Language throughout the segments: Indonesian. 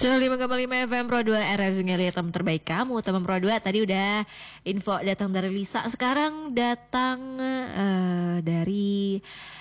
105,5 FM Pro 2 RR Sungai teman terbaik kamu. Teman Pro 2 tadi udah info datang dari Lisa. Sekarang datang dari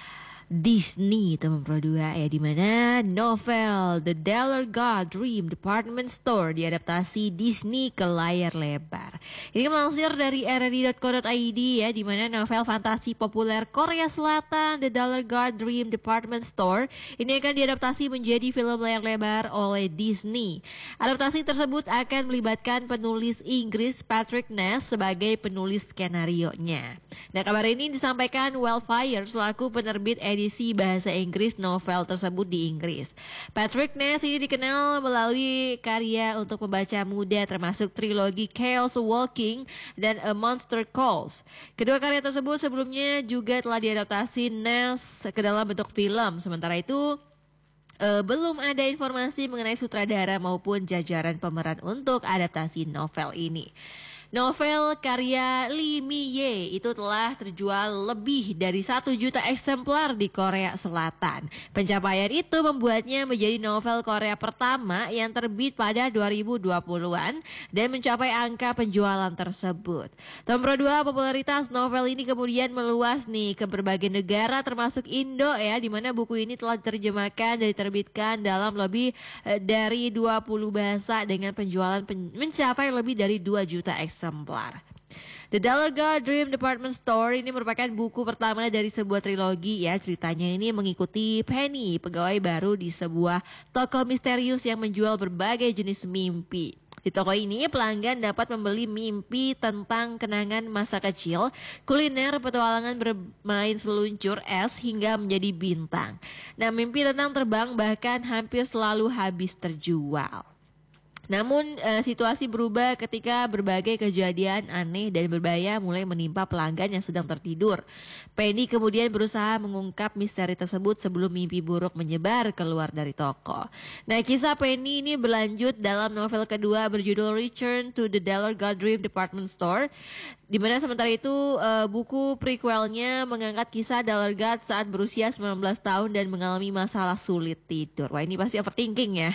Disney teman Pro 2 ya, dimana novel The Dollar God Dream Department Store diadaptasi Disney ke layar lebar. Ini melansir dari rri.co.id ya, dimana novel fantasi populer Korea Selatan The Dollar God Dream Department Store ini akan diadaptasi menjadi film layar lebar oleh Disney. Adaptasi tersebut akan melibatkan penulis Inggris Patrick Ness sebagai penulis skenarionya. Nah, kabar ini disampaikan Wildfire selaku penerbit edisi bahasa Inggris novel tersebut di Inggris. Patrick Ness ini dikenal melalui karya untuk pembaca muda termasuk trilogi Chaos Walking dan A Monster Calls. Kedua karya tersebut sebelumnya juga telah diadaptasi Ness ke dalam bentuk film. Sementara itu belum ada informasi mengenai sutradara maupun jajaran pemeran untuk adaptasi novel ini. Novel karya Lee Mi-ye itu telah terjual lebih dari 1 juta eksemplar di Korea Selatan. Pencapaian itu membuatnya menjadi novel Korea pertama yang terbit pada 2020-an dan mencapai angka penjualan tersebut. Nomor 2, popularitas novel ini kemudian meluas nih ke berbagai negara termasuk Indo ya, di mana buku ini telah diterjemahkan dan diterbitkan dalam lebih dari 20 bahasa dengan penjualan mencapai lebih dari 2 juta eksemplar. The Dollar God Dream Department Store ini merupakan buku pertama dari sebuah trilogi ya. Ceritanya ini mengikuti Penny, pegawai baru di sebuah toko misterius yang menjual berbagai jenis mimpi. Di toko ini pelanggan dapat membeli mimpi tentang kenangan masa kecil, kuliner, petualangan bermain seluncur es hingga menjadi bintang. Nah, mimpi tentang terbang bahkan hampir selalu habis terjual. Namun situasi berubah ketika berbagai kejadian aneh dan berbahaya mulai menimpa pelanggan yang sedang tertidur. Penny kemudian berusaha mengungkap misteri tersebut sebelum mimpi buruk menyebar keluar dari toko. Nah, kisah Penny ini berlanjut dalam novel kedua berjudul Return to the Dollar God Dream Department Store, di mana sementara itu buku prequelnya mengangkat kisah Dollar God saat berusia 19 tahun dan mengalami masalah sulit tidur. Wah, ini pasti overthinking ya.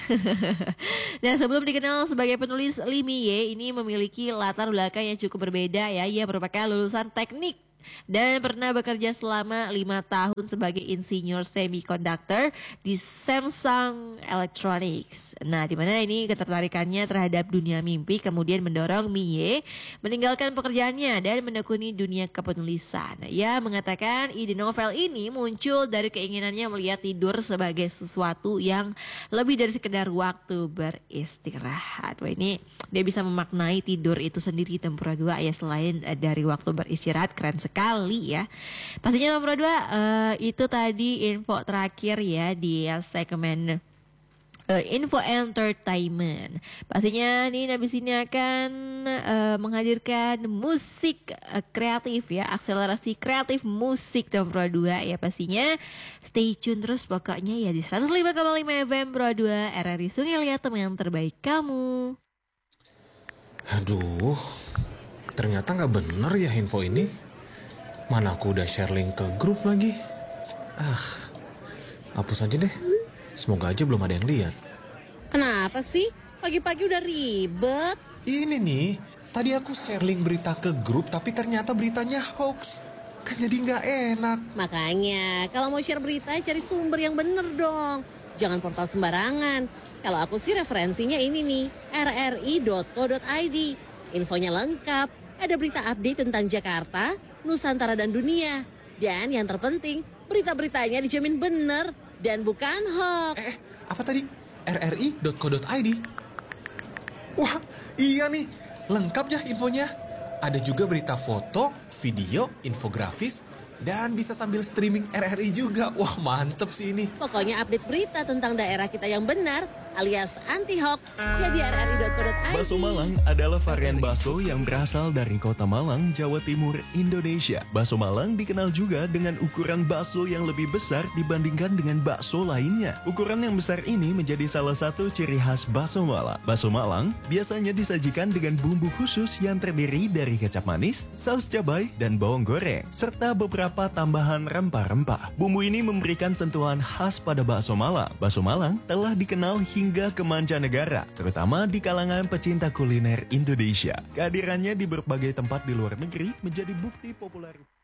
Nah, sebelum dikenal sebagai penulis, Lee Mi-ye ini memiliki latar belakang yang cukup berbeda ya. Ia merupakan lulusan teknik dan pernah bekerja selama 5 tahun sebagai insinyur semiconductor di Samsung Electronics. Nah, di mana ini ketertarikannya terhadap dunia mimpi kemudian mendorong Mi-ye meninggalkan pekerjaannya dan menekuni dunia kepenulisan. Ia mengatakan ide novel ini muncul dari keinginannya melihat tidur sebagai sesuatu yang lebih dari sekedar waktu beristirahat. Wah, ini dia bisa memaknai tidur itu sendiri tempura 2 ya, selain dari waktu beristirahat. Keren sekali ya. Pastinya nomor 2 itu tadi info terakhir ya di segmen info entertainment. Pastinya nih habis ini akan menghadirkan musik kreatif ya, akselerasi kreatif musik nomor 2 ya. Pastinya stay tune terus pokoknya ya di 105,5 FM Pro 2 RRI Sungai Liat, teman yang terbaik kamu. Aduh, ternyata gak bener ya info ini. Mana aku udah share link ke grup lagi. Hapus aja deh. Semoga aja belum ada yang lihat. Kenapa sih? Pagi-pagi udah ribet. Ini nih, tadi aku share link berita ke grup tapi ternyata beritanya hoax. Kan jadi gak enak. Makanya, kalau mau share berita cari sumber yang bener dong. Jangan portal sembarangan. Kalau aku sih referensinya ini nih, rri.co.id. Infonya lengkap. Ada berita update tentang Jakarta, Nusantara dan dunia. Dan yang terpenting, berita-beritanya dijamin benar dan bukan hoax. Apa tadi? rri.co.id? Wah, iya nih. Lengkap ya infonya. Ada juga berita foto, video, infografis, dan bisa sambil streaming RRI juga. Wah, mantep sih ini. Pokoknya update berita tentang daerah kita yang benar alias anti-hoax ya di rri.co.id. Bakso Malang adalah varian bakso yang berasal dari kota Malang, Jawa Timur, Indonesia. Bakso Malang dikenal juga dengan ukuran bakso yang lebih besar dibandingkan dengan bakso lainnya. Ukuran yang besar ini menjadi salah satu ciri khas bakso Malang. Bakso Malang biasanya disajikan dengan bumbu khusus yang terdiri dari kecap manis, saus cabai, dan bawang goreng, serta beberapa tambahan rempah-rempah. Bumbu ini memberikan sentuhan khas pada bakso Malang. Bakso Malang telah dikenal hingga hingga ke mancanegara, terutama di kalangan pecinta kuliner Indonesia. Kehadirannya di berbagai tempat di luar negeri menjadi bukti populer.